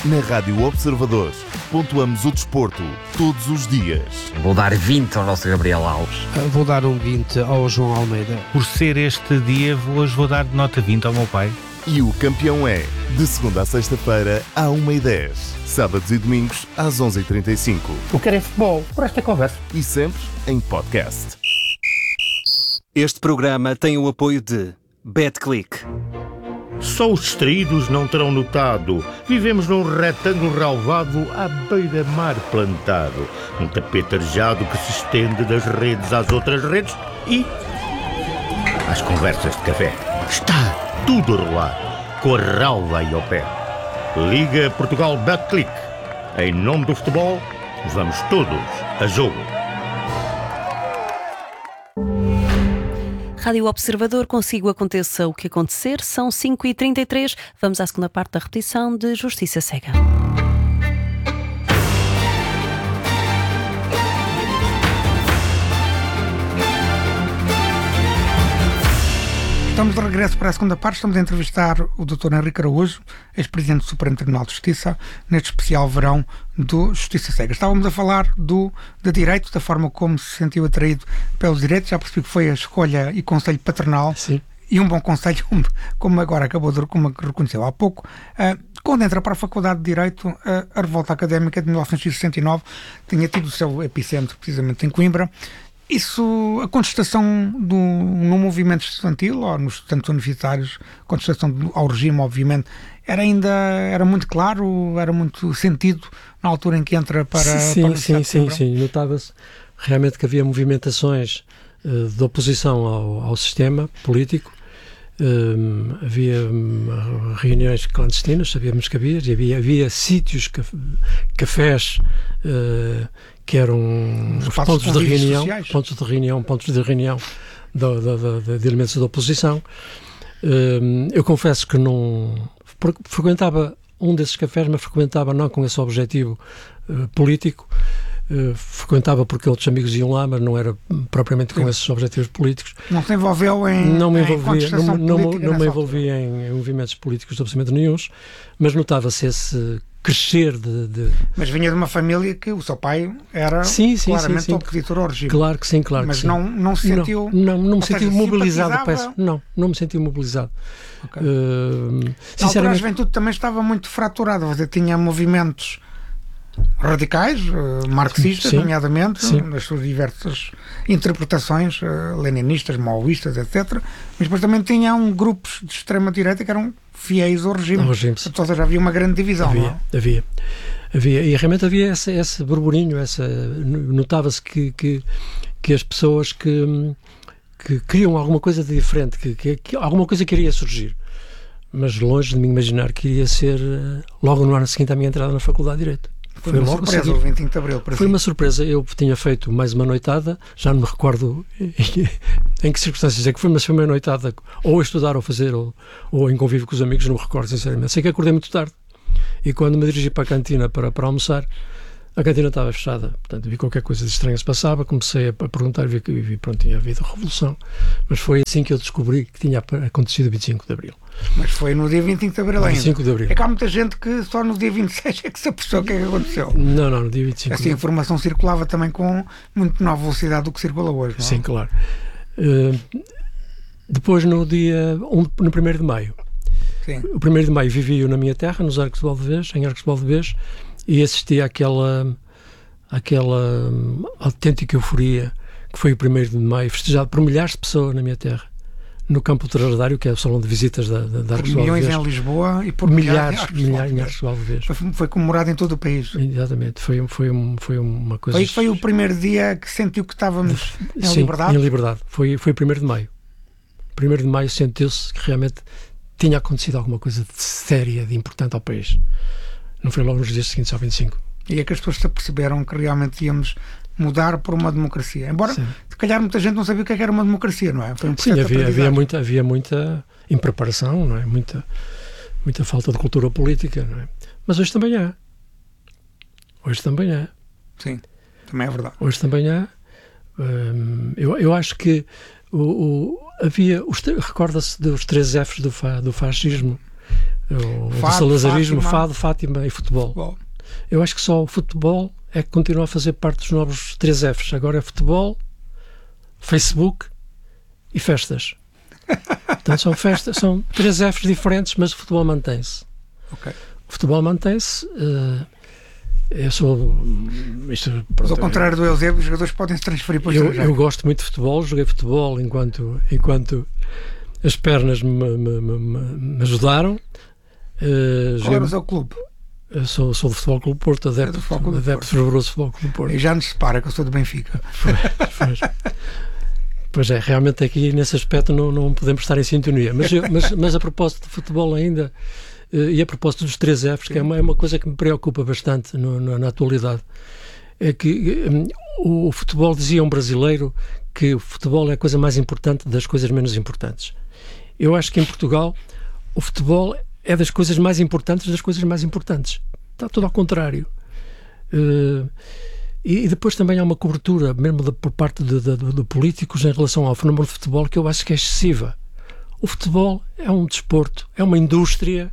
Na Rádio Observador, pontuamos o desporto todos os dias. Vou dar 20 ao nosso Gabriel Alves. Vou dar um 20 ao João Almeida. Por ser este dia, hoje vou dar nota 20 ao meu pai. E o campeão é, de segunda a sexta-feira, à 1h10. Sábados e domingos, às 11h35. Eu quero é futebol, por esta conversa. E sempre em podcast. Este programa tem o apoio de BetClick. Só os distraídos não terão notado. Vivemos num retângulo relvado à beira-mar plantado. Um tapete arejado que se estende das redes às outras redes e às conversas de café. Está tudo a rolar, com a relva aí ao pé. Liga Portugal BetClick. Em nome do futebol, vamos todos a jogo. Rádio Observador, consigo aconteça o que acontecer, são 5h33, vamos à segunda parte da repetição de Justiça Cega. Estamos de regresso para a segunda parte, estamos a entrevistar o Dr. Henrique Araújo, ex-presidente do Supremo Tribunal de Justiça, neste especial verão do Justiça Cega. Estávamos a falar de direito, da forma como se sentiu atraído pelos direitos, já percebi que foi a escolha e conselho paternal. Sim. E um bom conselho, como agora acabou de como reconheceu há pouco. Quando entra para a Faculdade de Direito, a revolta académica de 1969 tinha tido o seu epicentro precisamente em Coimbra. Isso, a contestação no movimento estudantil, ou nos estudantes universitários, a contestação ao regime, obviamente, era muito claro, era muito sentido na altura em que entra para... Sim. Notava-se realmente que havia movimentações de oposição ao sistema político. Havia reuniões clandestinas, sabíamos que havia sítios, cafés, que eram os pontos de reunião de elementos da oposição. Eu confesso que não frequentava um desses cafés, mas frequentava não com esse objetivo político. Frequentava porque outros amigos iam lá, mas não era propriamente com esses objetivos políticos. Não se envolveu não me envolvi em movimentos políticos de absolutamente nenhuns, mas notava-se esse crescer de... Mas vinha de uma família que o seu pai era claramente opositor ao regime. Claro que sim, mas não se sentiu... Não me senti mobilizado, peço. Não me senti mobilizado. Okay. Sinceramente... A juventude também estava muito fraturada, tinha movimentos radicais, marxistas, nomeadamente, nas suas diversas interpretações, leninistas, maoístas, etc. Mas depois também tinham grupos de extrema-direita que eram fiéis ao regime. Ou seja, havia uma grande divisão. Havia. E realmente havia esse burburinho, notava-se que as pessoas que queriam alguma coisa de diferente, que alguma coisa queria surgir. Mas longe de me imaginar que iria ser logo no ano seguinte à minha entrada na Faculdade de Direito. Foi uma surpresa, o 25 de Abril. Foi uma surpresa. Eu tinha feito mais uma noitada, já não me recordo em que circunstâncias é que foi, mas foi uma noitada ou a estudar ou fazer, ou em convívio com os amigos, não me recordo sinceramente. Sei que acordei muito tarde e quando me dirigi para a cantina para almoçar, a cantina estava fechada, portanto vi qualquer coisa de estranho se passava, comecei a perguntar e vi pronto, tinha havido revolução, mas foi assim que eu descobri que tinha acontecido o 25 de Abril. Mas foi no dia 25 de Abril ainda. 25 de Abril. É que há muita gente que só no dia 26 é que se apercebeu o que é que aconteceu. Não, no dia 25. Essa informação circulava também com muito menor velocidade do que circula hoje, não é? Sim, claro. Depois no 1º de Maio. Sim. O 1º de Maio vivi-o na minha terra, nos Arcos de Valdevez, em Arcos de Valdevez, e assisti àquela autêntica euforia que foi o 1º de Maio, festejado por milhares de pessoas na minha terra, no campo Trasladário, que é o salão de visitas da Arcos de Valdevez. Milhões em Lisboa e por milhares em Arcos de Valdevez. Foi comemorado em todo o país. Exatamente, foi uma coisa... Foi o primeiro dia que sentiu que estávamos em liberdade? Sim, em liberdade. Foi o 1º de Maio. 1º de Maio sentiu-se que realmente tinha acontecido alguma coisa de séria, de importante ao país. Não foi logo nos dias seguintes ao 25. E é que as pessoas se perceberam que realmente íamos mudar por uma democracia. Embora, se calhar, muita gente não sabia o que era uma democracia, não é? Foi um processo havia muita impreparação, não é? Muita falta de cultura política, não é? Mas hoje também há. Sim, também é verdade. Hoje também há. Eu acho que havia... Recorda-se dos 3 Fs do fascismo. o salazarismo, fado, Fátima e futebol. Eu acho que só o futebol é que continua a fazer parte dos novos 3 Fs. Agora é futebol, Facebook e festas. Portanto, são festas, são 3 Fs diferentes, mas o futebol mantém-se. Okay. O futebol mantém-se. Eu sou. Mas ao contrário do Eusébio, os jogadores podem se transferir para o estrangeiro. Eu gosto muito de futebol, joguei futebol enquanto as pernas me ajudaram. Qual era o seu clube? Eu sou do Futebol Clube Porto, adepto fervoroso do Futebol Clube Porto. E já nos separa que eu sou do Benfica. Pois é, realmente aqui nesse aspecto não podemos estar em sintonia. Mas a propósito de futebol ainda, e a propósito dos 3 Fs, que é uma coisa que me preocupa bastante na atualidade, é que o futebol, dizia um brasileiro, que o futebol é a coisa mais importante das coisas menos importantes. Eu acho que em Portugal o futebol é das coisas mais importantes das coisas mais importantes. Está tudo ao contrário. E depois também há uma cobertura, mesmo por parte de políticos, em relação ao fenómeno de futebol, que eu acho que é excessiva. O futebol é um desporto, é uma indústria,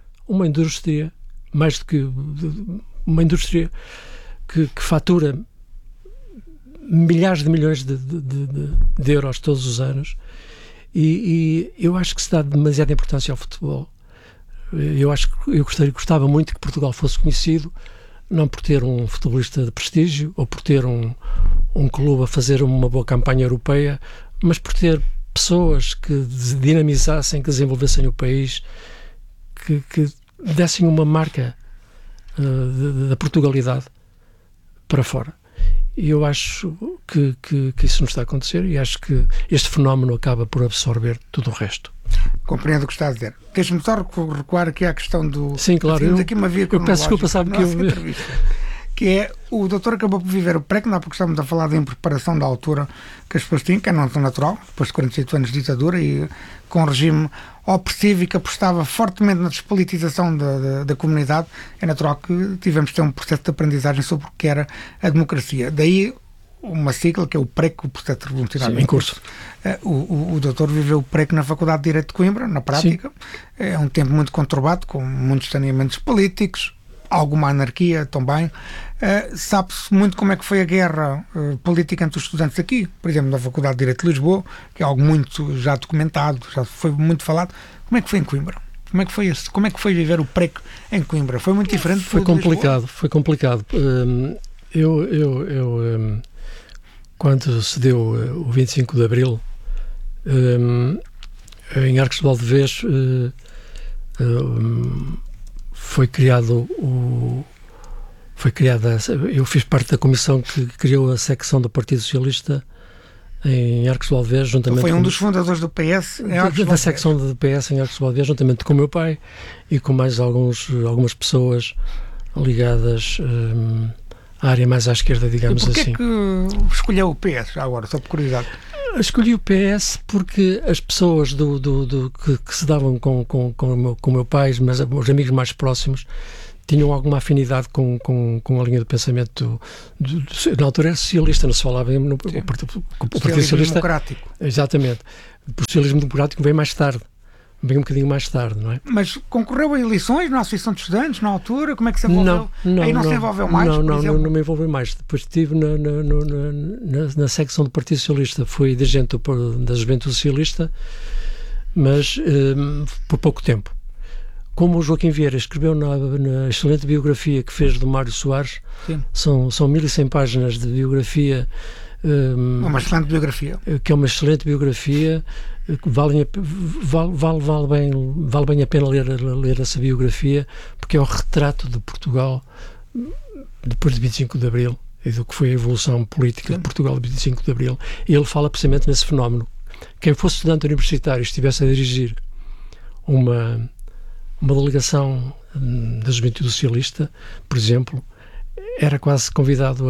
mais do que uma indústria que fatura milhares de milhões de euros todos os anos, e eu acho que se dá demasiada importância ao futebol. Eu gostava muito que Portugal fosse conhecido não por ter um futebolista de prestígio ou por ter um clube a fazer uma boa campanha europeia, mas por ter pessoas que dinamizassem, que desenvolvessem o país, que dessem uma marca da Portugalidade para fora. E eu acho que isso não está a acontecer, e acho que este fenómeno acaba por absorver tudo o resto. Compreendo o que está a dizer. Deixe-me só recuar aqui à questão do... Sim, claro. Eu peço desculpa, sabe que que é, o doutor acabou por viver o pré-que, porque estamos a falar de impreparação da altura que as pessoas tinham, que é não tão natural, depois de 48 anos de ditadura e com um regime opressivo e que apostava fortemente na despolitização da comunidade. É natural que tivemos de ter um processo de aprendizagem sobre o que era a democracia. Daí uma sigla que é o PREC, o processo revolucionário em curso. O doutor viveu o PREC na Faculdade de Direito de Coimbra, na prática. Sim. É um tempo muito conturbado, com muitos saneamentos políticos, alguma anarquia também. Sabe-se muito como é que foi a guerra política entre os estudantes aqui, por exemplo, na Faculdade de Direito de Lisboa, que é algo muito já documentado, já foi muito falado. Como é que foi em Coimbra? Como é que foi viver o PREC em Coimbra? Foi muito diferente? Foi complicado. Quando se deu o 25 de Abril, em Arcos de Valdevez, foi criada, eu fiz parte da comissão que criou a secção do Partido Socialista em Arcos de Valdevez, juntamente foi um dos fundadores do PS em Arcos de Valdevez. Da secção do PS em Arcos de Valdevez, juntamente com o meu pai e com mais algumas pessoas ligadas à área mais à esquerda, digamos assim. E porquê que escolheu o PS, já agora, só por curiosidade? Escolhi o PS porque as pessoas que se davam com o meu pai, mas os amigos mais próximos, tinham alguma afinidade com a linha de pensamento na altura era socialista, não se falava o Partido Socialista Democrático. Exatamente. O socialismo democrático veio mais tarde. Bem um bocadinho mais tarde, não é? Mas concorreu a eleições na Associação de Estudantes, na altura? Como é que se envolveu? Aí não se envolveu mais, não me envolvi mais. Depois estive na secção do Partido Socialista, fui dirigente da Juventude Socialista, mas por pouco tempo. Como o Joaquim Vieira escreveu na excelente biografia que fez do Mário Soares, são 1100 páginas de biografia. Uma excelente biografia. Que é uma excelente biografia, que vale bem a pena ler essa biografia, porque é o retrato de Portugal depois de 25 de Abril e do que foi a evolução política de Portugal de 25 de Abril. E ele fala precisamente nesse fenómeno. Quem fosse estudante universitário e estivesse a dirigir uma delegação da Juventude Socialista, por exemplo, era quase convidado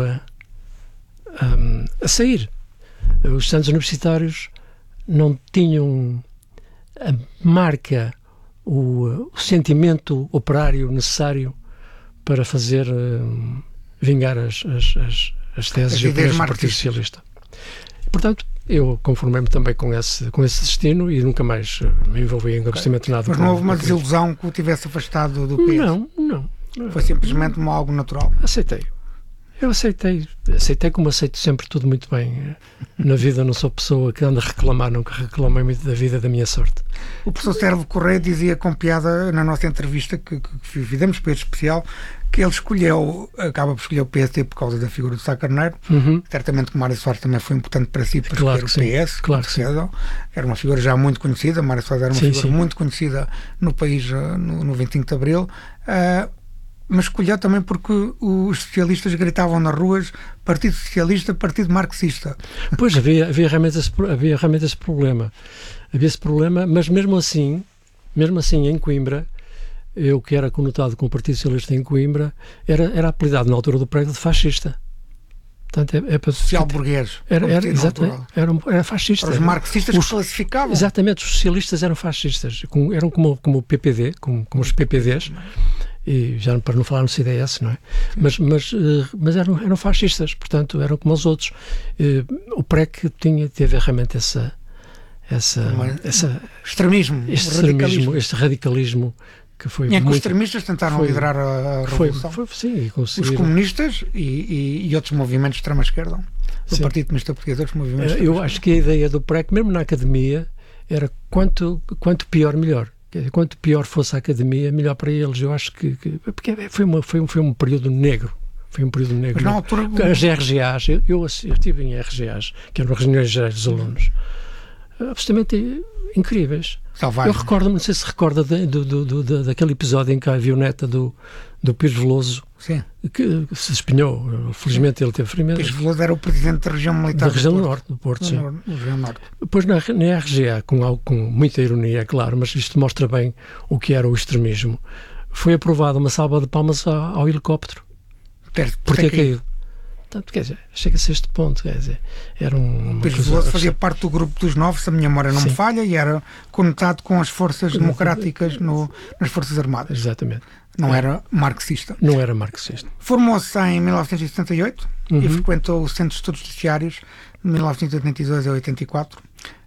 a sair. Os estudantes universitários não tinham a marca, o sentimento operário necessário para fazer vingar as teses e opiniões do Partido Socialista. Portanto, eu conformei-me também com esse destino e nunca mais me envolvi em absolutamente nada. Mas não houve uma desilusão que o tivesse afastado do PS? Não. Foi simplesmente algo natural? Eu aceitei como aceito sempre tudo muito bem. Na vida não sou pessoa que anda a reclamar, nunca reclamei muito da vida, da minha sorte. O professor Sérgio Correia dizia com piada na nossa entrevista que fizemos para este especial que ele acaba por escolher o PSD por causa da figura do Sá Carneiro. Certamente que Mário Soares também foi importante para si para escolher o PS. Claro que sim. Era uma figura já muito conhecida, Mário Soares era uma figura muito conhecida no país no 25 de Abril. Mas escolheu também porque os socialistas gritavam nas ruas Partido Socialista, Partido Marxista. Pois, havia realmente esse problema. Havia esse problema, mas mesmo assim, em Coimbra, eu que era conotado como Partido Socialista em Coimbra, era apelidado na altura do prédio de fascista. Portanto, social-burguês. Era fascista. Os marxistas que classificavam. Exatamente, os socialistas eram fascistas. Eram como o PPD, como os PPDs. E já para não falar no CDS, não é? Mas eram fascistas, portanto, eram como os outros. O PREC teve realmente esse radicalismo que foi que os extremistas tentaram liderar a revolução. Os comunistas e outros movimentos de extrema-esquerda, do Partido Comunista Português, outros movimentos. Eu acho que a ideia do PREC, mesmo na academia, era quanto pior, melhor. Quanto pior fosse a academia, melhor para eles. Eu acho que porque foi um período negro. Foi um período negro. Mas na altura... As RGAs, eu estive em RGAs, que eram as reuniões gerais dos alunos, absolutamente incríveis. Salvagem. Eu recordo-me, não sei se recorda daquele episódio em que a avioneta do Pires Veloso, que se espinhou. Felizmente ele teve ferimento. Pires Veloso era o presidente da região militar da região norte do Porto, sim. Depois na RGA, com muita ironia, é claro, mas isto mostra bem o que era o extremismo, foi aprovada uma salva de palmas ao helicóptero por ter caído. Portanto, quer dizer, chega-se a este ponto, quer dizer, era Pires Veloso fazia parte do grupo dos 9, se a minha memória não me falha, e era conotado com as forças democráticas nas Forças Armadas. Exatamente. Não era marxista. Não era marxista. Formou-se em 1978 e frequentou o Centro de Estudos Terciários de 1982 a 84.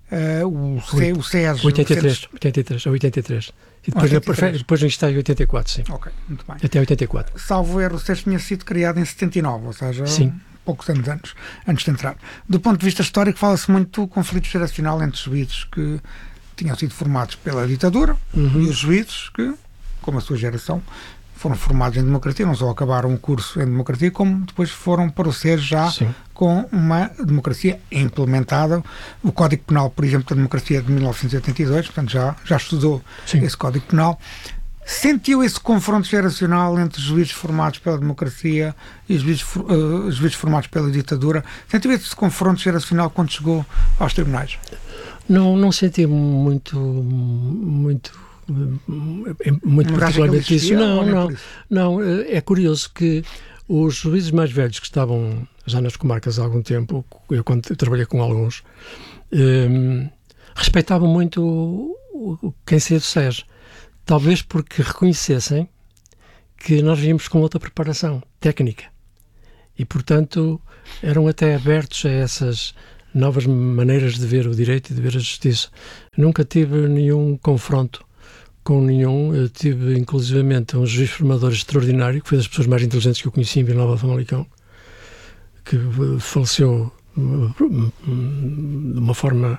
O SES... 83. E depois está em 84, sim. Ok, muito bem. Até 84. Salvo erro, o SES tinha sido criado em 79, ou seja, poucos anos antes de entrar. Do ponto de vista histórico, fala-se muito do conflito geracional entre juízes que tinham sido formados pela ditadura e os juízes que, como a sua geração, foram formados em democracia, não só acabaram o curso em democracia, como depois foram para o SES já com uma democracia implementada. O Código Penal, por exemplo, da democracia de 1982, portanto já estudou esse Código Penal. Sentiu esse confronto geracional entre juízes formados pela democracia e juízes formados pela ditadura? Sentiu esse confronto geracional quando chegou aos tribunais? Não senti muito particularmente isso. Não, é curioso que os juízes mais velhos que estavam já nas comarcas há algum tempo, eu quando trabalhei com alguns, respeitavam muito quem saía do SES, talvez porque reconhecessem que nós vínhamos com outra preparação técnica e, portanto, eram até abertos a essas novas maneiras de ver o direito e de ver a justiça. Nunca tive nenhum confronto com nenhum. Eu tive, inclusivamente, um juiz formador extraordinário, que foi das pessoas mais inteligentes que eu conheci em Vila Nova de Famalicão, que faleceu de uma forma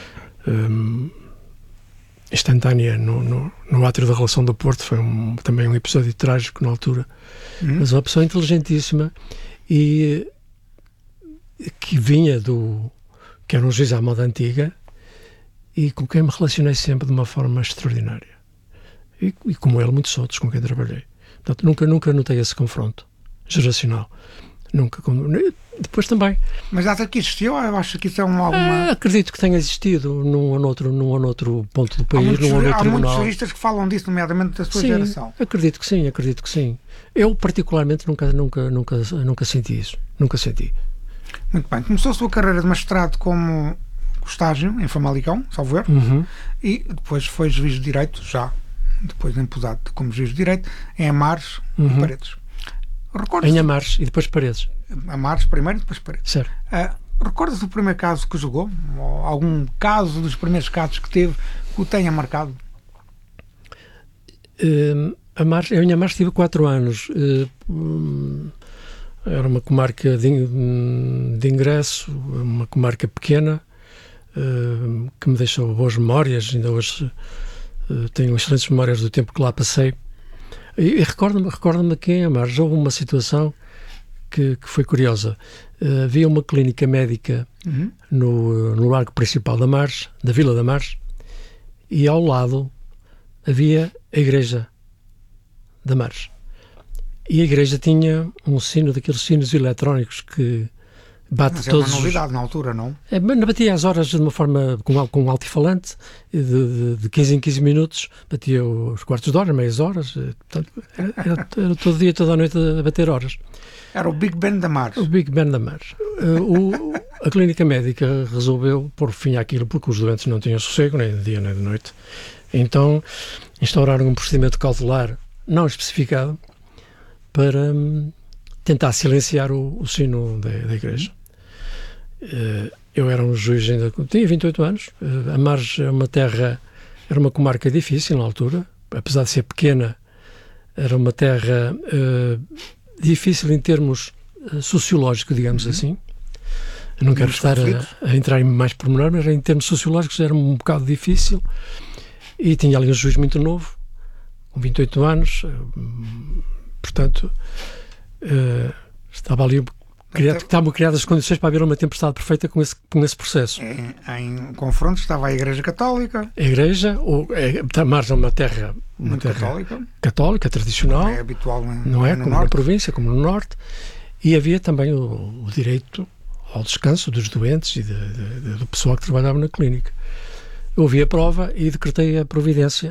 instantânea no átrio da Relação do Porto. Foi também um episódio trágico na altura. Mas uma pessoa inteligentíssima e que vinha que era um juiz à moda antiga e com quem me relacionei sempre de uma forma extraordinária. E como ele, muitos outros com quem trabalhei. Portanto, nunca notei esse confronto geracional. Nunca. Depois também. Mas acha que existiu? Eu acho que isso é alguma... acredito que tenha existido num ou noutro ponto do país, num ou noutro tribunal. Há muitos juristas que falam disso, nomeadamente da sua geração. Acredito que sim. Eu, particularmente, nunca senti isso. Nunca senti. Muito bem. Começou a sua carreira de magistrado como estágio em Famalicão, salvo erro, e depois foi juiz de direito, já depois empodado como juiz de direito, em Amares e Paredes. Em Amares e depois Paredes. Amares primeiro e depois Paredes. Certo. Recorda-se do primeiro caso que jogou? Ou algum caso dos primeiros casos que teve que o tenha marcado? A minha marcha tive 4 anos. Era uma comarca de ingresso, uma comarca pequena, que me deixou boas memórias. Ainda hoje tenho excelentes memórias do tempo que lá passei. E recordo-me que em Amares houve uma situação que foi curiosa. Havia uma clínica médica no largo principal de Amares, da Vila de Amares, e ao lado havia a igreja de Amares. E a igreja tinha um sino, daqueles sinos eletrónicos que bate mas todos... é uma novidade na altura, não? Batia as horas de uma forma com um altifalante, de 15 em 15 minutos, batia os quartos de hora, meias horas, portanto, era todo dia, toda a noite a bater horas. Era o Big Ben da Amares. O Big Ben da Amares. A clínica médica resolveu pôr fim àquilo porque os doentes não tinham sossego, nem de dia nem de noite. Então instauraram um procedimento cautelar não especificado para tentar silenciar o sino da igreja. Eu era um juiz, ainda tinha 28 anos. Amares era uma comarca difícil na altura, apesar de ser pequena, era uma terra difícil em termos sociológicos, digamos assim. Eu não quero estar a entrar em mais pormenor, mas em termos sociológicos era um bocado difícil. E tinha ali um juiz muito novo, com 28 anos, portanto, estavam criadas as condições para haver uma tempestade perfeita com esse processo. Em confronto estava a Igreja Católica. A Igreja, Amares é uma terra católica, tradicional, não é habitual não é como na província, como no norte, e havia também o direito ao descanso dos doentes e do pessoal que trabalhava na clínica. Eu ouvi a prova e decretei a providência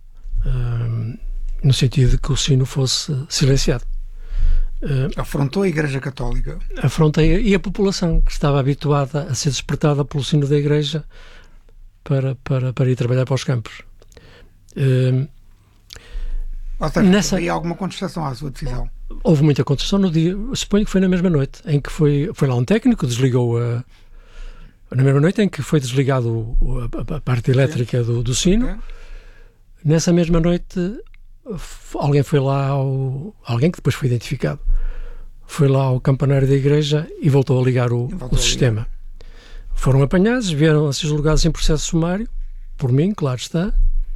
no sentido de que o sino fosse silenciado. Afrontou a Igreja Católica. Afrontei e a população, que estava habituada a ser despertada pelo sino da Igreja para ir trabalhar para os campos. Ou seja, havia alguma contestação à sua decisão? Houve muita contestação no dia, suponho que foi na mesma noite, em que foi lá um técnico, desligou na mesma noite em que foi desligado a parte elétrica do sino. Nessa mesma noite alguém foi lá alguém que depois foi identificado, foi lá ao campanário da igreja e voltou a ligar o sistema. Foram apanhados, vieram a ser julgados em processo sumário, por mim, claro está,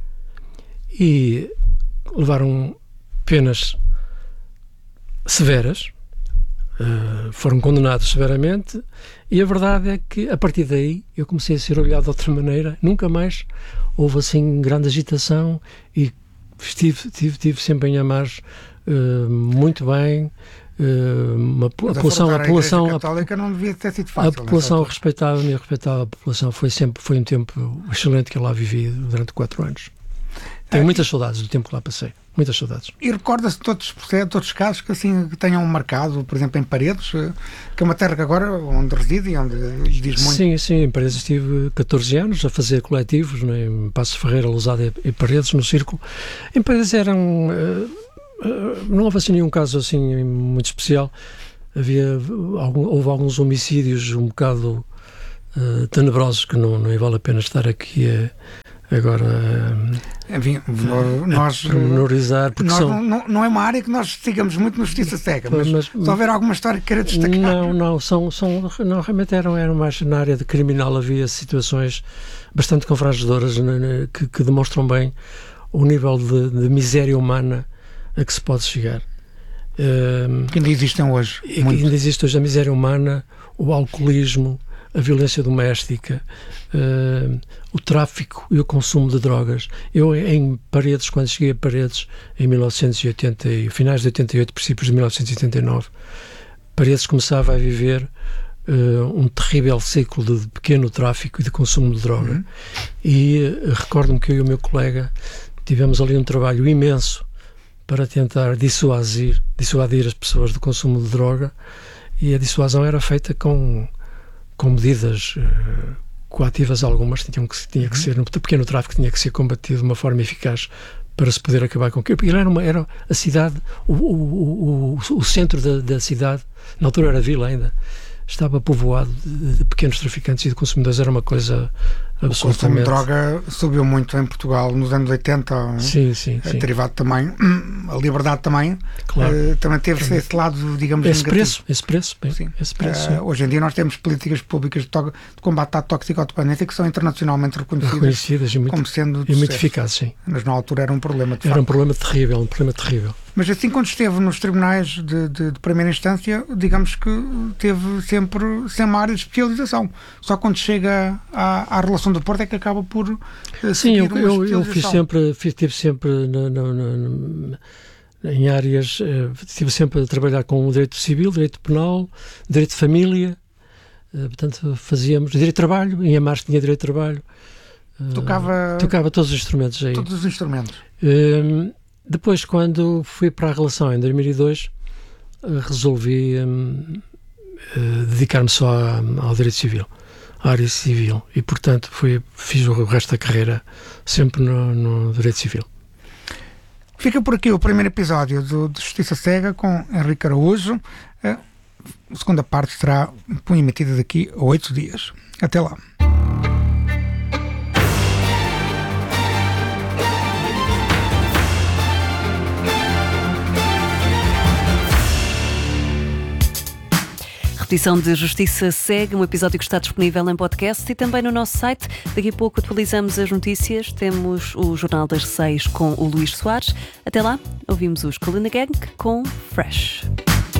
e levaram penas severas, foram condenados severamente, e a verdade é que a partir daí eu comecei a ser olhado de outra maneira. Nunca mais houve assim grande agitação e estive sempre em Amares muito bem. A população católica não devia ter sido fácil. A população respeitava-me e respeitava a população. Foi um tempo excelente que eu lá vivi durante 4 anos. Tenho muitas saudades do tempo que lá passei. Muitas saudades. E recorda-se de todos os casos que tenham marcado, por exemplo, em Paredes, que é uma terra que agora onde reside e onde lhe diz muito? Sim, em Paredes estive 14 anos a fazer coletivos, né, em Passos Ferreira, Lousada e Paredes, no Círculo. Em Paredes não houve assim nenhum caso assim muito especial. Houve alguns homicídios um bocado tenebrosos que não vale a pena estar aqui agora enfim, nós menorizar, porque não é uma área que nós sigamos muito na justiça cega, mas se houver alguma história que queira destacar. Não, realmente eram mais na área de criminal. Havia situações bastante confrangedoras que demonstram bem o nível de miséria humana a que se pode chegar. Que ainda existem hoje. Ainda existe hoje a miséria humana, o alcoolismo, a violência doméstica, o tráfico e o consumo de drogas. Eu, em Paredes, quando cheguei a Paredes, em 1980, finais de 88, princípios de 1989, Paredes começava a viver um terrível ciclo de pequeno tráfico e de consumo de droga. E recordo-me que eu e o meu colega tivemos ali um trabalho imenso para tentar dissuadir as pessoas do consumo de droga, e a dissuasão era feita com medidas coativas algumas. Tinha que ser, no pequeno tráfico tinha que ser combatido de uma forma eficaz para se poder acabar com aquilo. Era a cidade, o centro da cidade, na altura era vila ainda, estava povoado de pequenos traficantes e de consumidores. Era uma coisa absolutamente... O consumo de droga subiu muito em Portugal nos anos 80. Sim. Derivado também, a liberdade também, claro. Também teve esse lado, digamos, esse negativo. preço. Hoje em dia nós temos políticas públicas de combate à toxicodependência que são internacionalmente reconhecidas e como sendo muito eficazes, sim. Mas na altura era um problema, um problema terrível. Mas assim, quando esteve nos tribunais de primeira instância, digamos que teve sempre sem uma área de especialização. Só quando chega à relação do Porto é que acaba por sim, eu estive sempre em áreas, estive sempre a trabalhar com o direito civil, direito penal, direito de família, portanto fazíamos direito de trabalho, em Amares tinha direito de trabalho. Tocava todos os instrumentos aí. Todos os instrumentos. Depois, quando fui para a relação em 2002, resolvi dedicar-me só ao direito civil, à área civil, e portanto fiz o resto da carreira sempre no direito civil. Fica por aqui o primeiro episódio de Justiça Cega com Henrique Araújo. A segunda parte será emitida daqui a 8 dias. Até lá. Repetição de Justiça Segue, um episódio que está disponível em podcast e também no nosso site. Daqui a pouco atualizamos as notícias. Temos o Jornal das 6 com o Luís Soares. Até lá, ouvimos os Colina Gang com Fresh.